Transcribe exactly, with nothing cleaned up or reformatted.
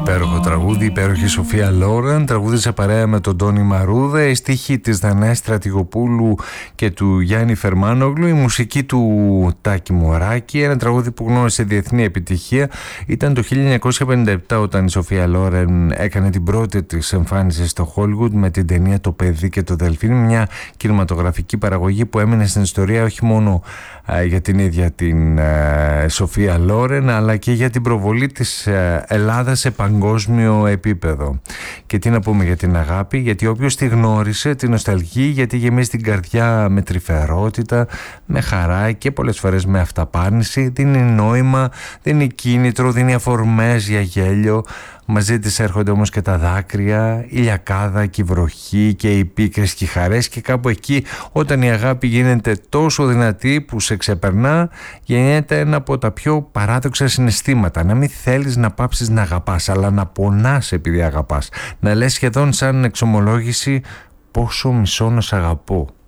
Υπέροχο τραγούδι, υπέροχη Σοφία Λόρεν, τραγούδισε παρέα με τον Τόνι Μαρούδα, η στίχη της Δανάης Στρατηγοπούλου και του Γιάννη Φερμάνογλου, η μουσική του Τάκη Μωράκη, ένα τραγούδι που γνώρισε διεθνή επιτυχία. Ήταν το χίλια εννιακόσια πενήντα επτά όταν η Σοφία Λόρεν έκανε την πρώτη της εμφάνιση στο Hollywood με την ταινία «Το παιδί και το δελφίνι», μια κινηματογραφική παραγωγή που έμεινε στην ιστορία όχι μόνο α, για την ίδια την α, Σοφία Λόρεν, αλλά και για την προβολή της α, Ελλάδας σε παγκόσμιο επίπεδο. Και τι να πούμε για την αγάπη, γιατί όποιος τη γνώρισε την νοσταλγεί, γιατί γεμίζει την καρδιά με τρυφερότητα, με χαρά και πολλές φορές με αυταπάρνηση, δίνει νόημα, δίνει κίνητρο, δίνει αφορμές για γέλιο. Μαζί της έρχονται όμως και τα δάκρυα, η λιακάδα και η βροχή και οι πίκρες και οι χαρές, και κάπου εκεί όταν η αγάπη γίνεται τόσο δυνατή που σε ξεπερνά, γεννιέται ένα από τα πιο παράδοξα συναισθήματα. Να μην θέλεις να πάψεις να αγαπάς, αλλά να πονάς επειδή αγαπάς. Να λες σχεδόν σαν εξομολόγηση πόσο μισώ να σ' αγαπώ.